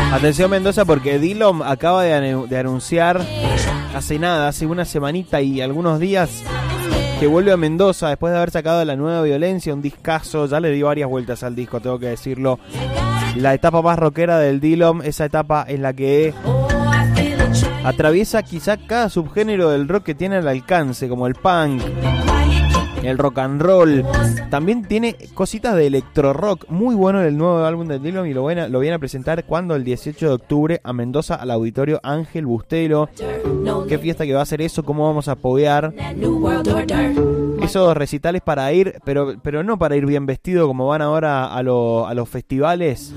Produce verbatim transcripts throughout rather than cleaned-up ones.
Atención Mendoza, porque Dillom acaba de, anu- de anunciar hace nada, hace una semanita y algunos días, que vuelve a Mendoza después de haber sacado La Nueva Violencia, un discazo. Ya le di varias vueltas al disco, tengo que decirlo. La etapa más rockera del Dillom, esa etapa en la que atraviesa quizá cada subgénero del rock que tiene al alcance, como el punk, el rock and roll. También tiene cositas de electro rock. Muy bueno el nuevo álbum de Dillom y lo, van a, lo vienen a presentar cuando el dieciocho de octubre a Mendoza, al auditorio Ángel Bustelo. Qué fiesta que va a ser eso, cómo vamos a apoyar esos recitales para ir, pero, pero no para ir bien vestido como van ahora a, lo, a los festivales,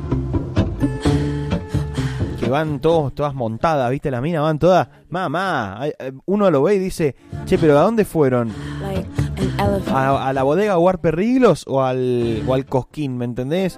que van todos, todas montadas, ¿viste? Las minas van todas, mamá, uno lo ve y dice, che, pero ¿a dónde fueron? ¿A, a la bodega Warper Riglos o al, o al Cosquín, me entendés?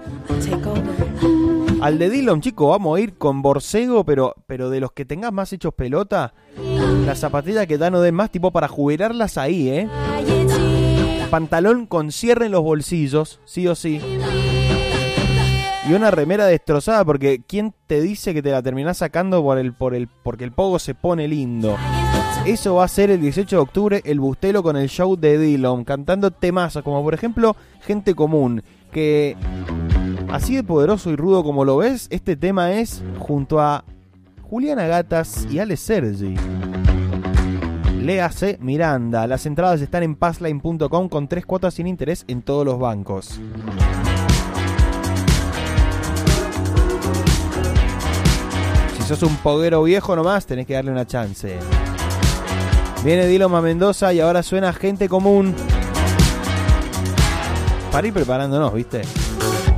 Al de Dillom, chico, vamos a ir con borcego, pero, pero de los que tengas más hechos pelota, las zapatillas que dan no den más, tipo para jubilarlas ahí, ¿eh? Pantalón con cierre en los bolsillos, sí o sí. Y una remera destrozada, porque ¿quién te dice que te la terminás sacando por el, por el, porque el pogo se pone lindo? Eso va a ser el dieciocho de octubre, el Bustelo con el show de Dillom, cantando temazos, como por ejemplo Gente Común, que así de poderoso y rudo como lo ves, este tema es junto a Juliana Gatas y Ale Sergi. Léase Miranda. Las entradas están en passline punto com con tres cuotas sin interés en todos los bancos. Si sos un poguero viejo nomás, tenés que darle una chance. Viene Dillom a Mendoza y ahora suena Gente Común. Para ir preparándonos, ¿viste?